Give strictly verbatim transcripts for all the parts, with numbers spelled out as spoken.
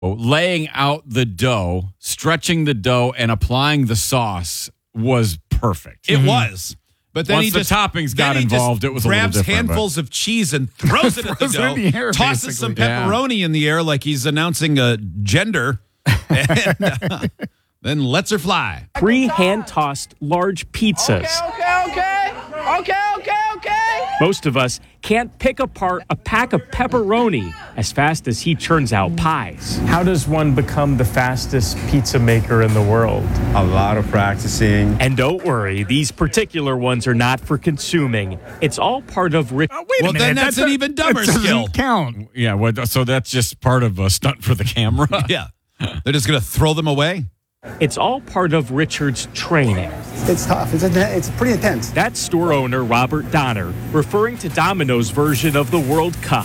laying out the dough, stretching the dough, and applying the sauce was perfect. It mm-hmm. was. But then Once he the just, toppings got involved, it was a little different. Grabs handfuls but. of cheese and throws it at the dough, the air, tosses basically. some pepperoni yeah. in the air like he's announcing a gender, and uh, then lets her fly. Three hand-tossed large pizzas. Okay, okay, okay, okay, okay, okay. Most of us can't pick apart a pack of pepperoni as fast as he churns out pies. How does one become the fastest pizza maker in the world? A lot of practicing. And don't worry, these particular ones are not for consuming. It's all part of Rich. Oh, wait well, a minute. then that's, that's an a, even dumber that skill. Count. Yeah, well, so that's just part of a stunt for the camera. Yeah. They're just going to throw them away? It's all part of Richard's training. It's tough. It's, a, it's pretty intense. That's store owner Robert Donner, referring to Domino's version of the World Cup.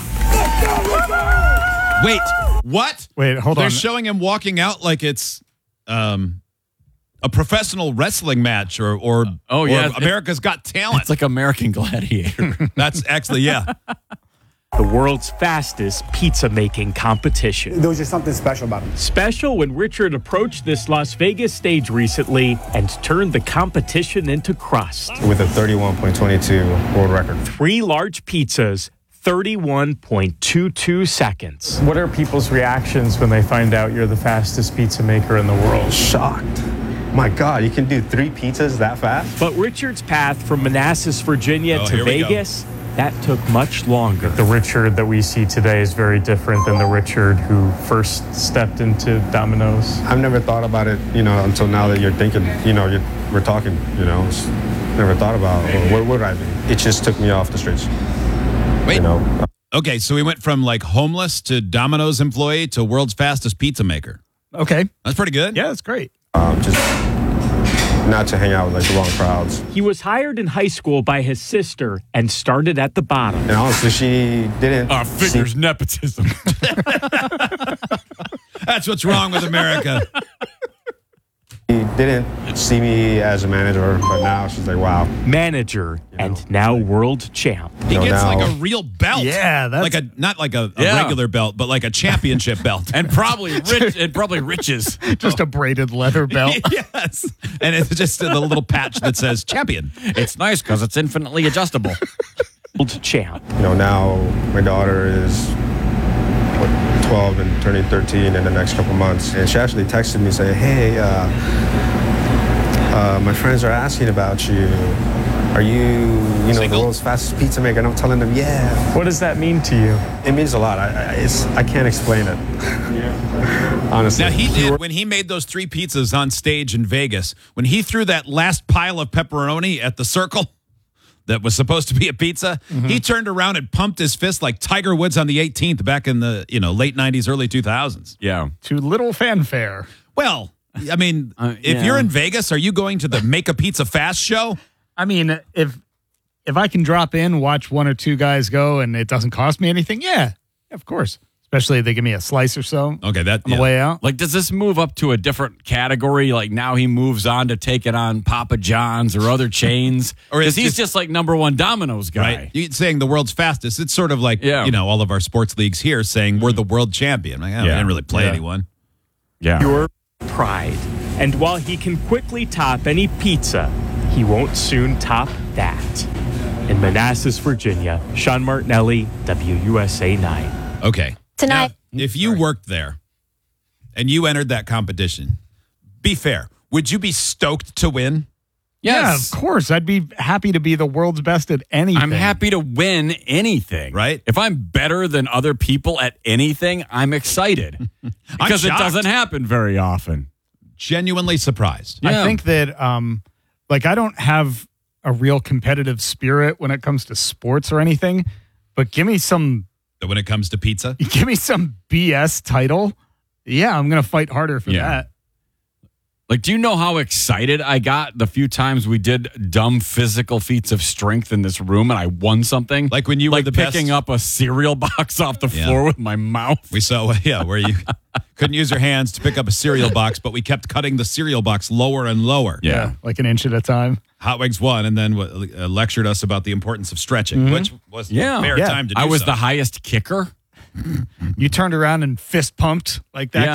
Wait, what? Wait, hold They're on. They're showing him walking out like it's um, a professional wrestling match or, or, uh, oh, or yeah, America's Got Talent. It's like American Gladiator. That's actually, yeah. The world's fastest pizza-making competition. There was just something special about it. Special when Richard approached this Las Vegas stage recently and turned the competition into crust. With a thirty-one point two two world record. Three large pizzas, thirty-one point two two seconds. What are people's reactions when they find out you're the fastest pizza maker in the world? Shocked. My God, you can do three pizzas that fast? But Richard's path from Manassas, Virginia oh, to Vegas, that took much longer. The Richard that we see today is very different than the Richard who first stepped into Domino's. I've never thought about it, you know, until now that you're thinking, you know, you're, we're talking, you know. It's, never thought about well, what would I be? It just took me off the streets. Wait. You know? Okay, so we went from like homeless to Domino's employee to world's fastest pizza maker. Okay. That's pretty good. Yeah, that's great. Um, just not to hang out with like the wrong crowds. He was hired in high school by his sister and started at the bottom. And honestly, she didn't. Uh, figures see- nepotism. That's what's wrong with America. She didn't see me as a manager, but now she's like, wow. Manager you know, and now world champ. He you know, gets now, like a real belt. Yeah, that's like a not like a, a yeah. regular belt, but like a championship belt, and probably rich, and probably riches. Just a braided leather belt. Yes, and it's just a little patch that says champion. It's nice because it's infinitely adjustable. World champ. You know, now my daughter is what, twelve and turning thirteen in the next couple months, and she actually texted me saying, "Hey, uh, uh, my friends are asking about you. Are you, you know, Single? the world's fastest pizza maker?" And I'm telling them, "Yeah." What does that mean to you? It means a lot. I, I, it's, I can't explain it. Honestly. Now he did when he made those three pizzas on stage in Vegas. When he threw that last pile of pepperoni at the circle that was supposed to be a pizza, mm-hmm. he turned around and pumped his fist like Tiger Woods on the eighteenth back in the you know late nineties, early two thousands. Yeah, to little fanfare. Well, I mean, uh, if yeah. you're in Vegas, are you going to the Make a Pizza Fast show? I mean, if if I can drop in, watch one or two guys go, and it doesn't cost me anything, yeah, of course. Especially if they give me a slice or so. Okay, that on yeah. the way out. Like, does this move up to a different category? Like now he moves on to take it on Papa John's or other chains, or is he's just, just like number one Domino's guy? Right? You're saying the world's fastest. It's sort of like yeah. you know all of our sports leagues here saying we're the world champion. Like, oh, yeah. we didn't really play yeah. anyone. Yeah, pure pride. And while he can quickly top any pizza, he won't soon top that. In Manassas, Virginia, Sean Martinelli, W U S A nine. Okay. Tonight. Now, if you worked there and you entered that competition, be fair. Would you be stoked to win? Yes. Yeah, of course. I'd be happy to be the world's best at anything. I'm happy to win anything. Right? If I'm better than other people at anything, I'm excited. Because I'm it doesn't happen very often. Genuinely surprised. Yeah. I think that, um, like, I don't have a real competitive spirit when it comes to sports or anything, but give me some... When it comes to pizza? Give me some B S title. Yeah, I'm going to fight harder for yeah. that. Like, do you know how excited I got the few times we did dumb physical feats of strength in this room and I won something? Like when you like were the picking best? up a cereal box off the Yeah. floor with my mouth. We saw, yeah, where you couldn't use your hands to pick up a cereal box, but we kept cutting the cereal box lower and lower. Yeah. yeah like an inch at a time. Hot Wings won and then uh, lectured us about the importance of stretching, mm-hmm. which was yeah. a fair yeah. time to do I was so. the highest kicker. You turned around and fist pumped like that. Yeah.